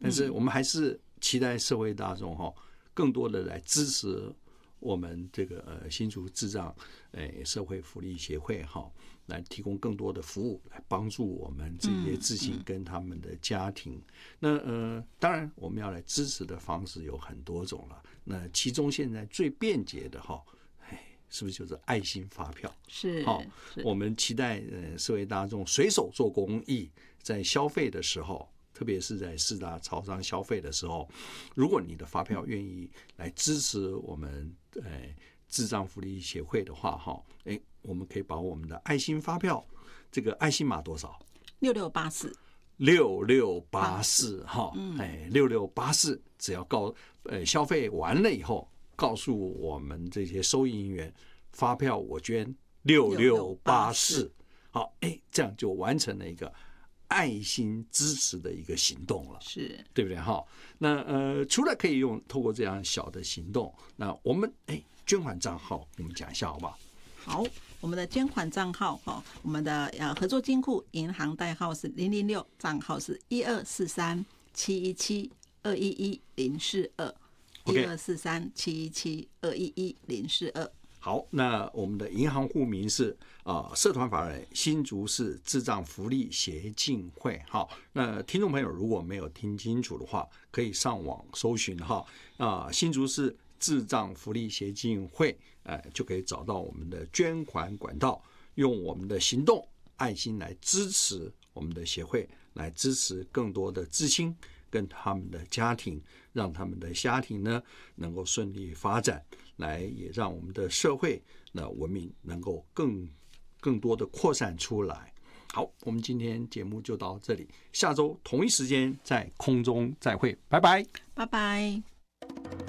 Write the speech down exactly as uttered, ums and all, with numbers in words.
但是我们还是期待社会大众哈，更多的来支持我们这个呃新竹智障诶社会福利协会哈，来提供更多的服务，来帮助我们这些智性跟他们的家庭。嗯嗯、那呃，当然我们要来支持的方式有很多种了。那其中现在最便捷的哈，是不是就是爱心发票？ 是， 好，我们期待呃社会大众随手做公益，在消费的时候，特别是在四大超商消费的时候，如果你的发票愿意来支持我们呃智障福利协会的话，哈，哎，我们可以把我们的爱心发票，这个爱心码多少？ 六六八四。 六六八四哈，哎，六六八四，只要告呃消费完了以后。告诉我们这些收银员，发票我捐六六八四，好，哎，这样就完成了一个爱心支持的一个行动了， 是对不对？哈，那呃，除了可以用透过这样小的行动，那我们哎捐款账号，我们讲一下好不好？ 好，我们的捐款账号哈，我们的呃合作金库银行代号是零零六，账号是一二四三七一七二一一零四二。一二四三七一七二一一零四二。 好，那我们的银行户名是啊、呃，社团法人新竹市智障福利协进会。好，那听众朋友如果没有听清楚的话，可以上网搜寻哈啊、呃，新竹市智障福利协进会，哎、呃，就可以找到我们的捐款管道，用我们的行动爱心来支持我们的协会，来支持更多的知青跟他们的家庭，让他们的家庭呢能够顺利发展，来也让我们的社会那文明能够更更多的扩散出来。好，我们今天节目就到这里，下周同一时间在空中再会，拜拜， 拜拜。